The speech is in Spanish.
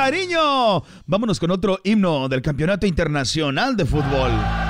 cariño. Vámonos con otro himno del Campeonato Internacional de Fútbol.